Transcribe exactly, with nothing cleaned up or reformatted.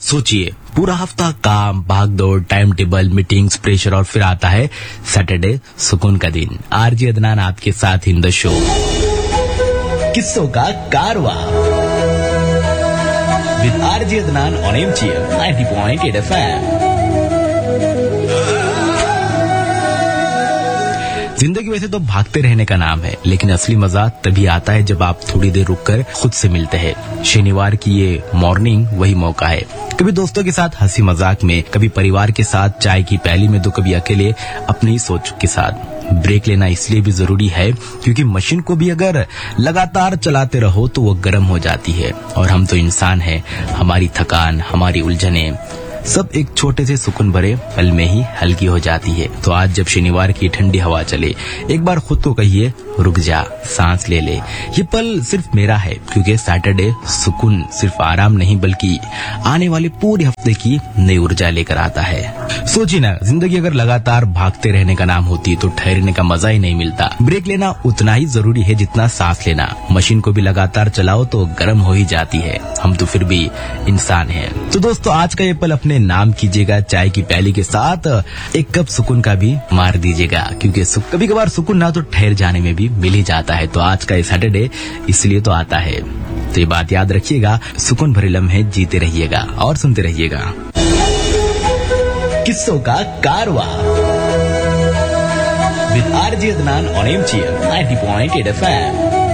सोचिए, पूरा हफ्ता काम, भागदौड़, टाइम टेबल, मीटिंग्स, प्रेशर और फिर आता है सैटरडे, सुकून का दिन। आरजे अदनान आपके साथ इन द शो किस्सों का कारवा with RJ Adnan on MGM ninety point eight FM. जिंदगी वैसे तो भागते रहने का नाम है, लेकिन असली मजा तभी आता है जब आप थोड़ी देर रुककर खुद से मिलते हैं। शनिवार की ये मॉर्निंग वही मौका है। कभी दोस्तों के साथ हंसी मजाक में, कभी परिवार के साथ चाय की प्याली में, तो कभी अकेले अपनी सोच के साथ। ब्रेक लेना इसलिए भी जरूरी है क्योंकि मशीन को भी अगर लगातार चलाते रहो तो वो गर्म हो जाती है, और हम तो इंसान हैं। हमारी थकान, हमारी उलझने सब एक छोटे से सुकून भरे पल में ही हल्की हो जाती है। तो आज जब शनिवार की ठंडी हवा चले, एक बार खुद को कहिए, रुक जा, सांस ले ले। ये पल सिर्फ मेरा है, क्योंकि सैटरडे सुकून सिर्फ आराम नहीं बल्कि आने वाले पूरे हफ्ते की नई ऊर्जा लेकर आता है। सोचिए ना, जिंदगी अगर लगातार भागते रहने का नाम होती तो ठहरने का मजा ही नहीं मिलता। ब्रेक लेना उतना ही जरूरी है जितना सांस लेना। मशीन को भी लगातार चलाओ तो गर्म हो ही जाती है। हम तो फिर भी इंसान हैं। तो दोस्तों, आज का ये पल अपने नाम कीजिएगा। चाय की प्याली के साथ एक कप सुकून का भी मार दीजिएगा, क्योंकि कभी कभार सुकून ना तो ठहर जाने में भी मिल ही जाता है। तो आज का ये सैटरडे इसलिए तो आता है। तो ये बात याद रखिएगा, सुकून भरे लम्हे जीते रहिएगा और सुनते रहिएगा किस्सों का कारवा with RJ Adnan on MGM ninety point eight FM.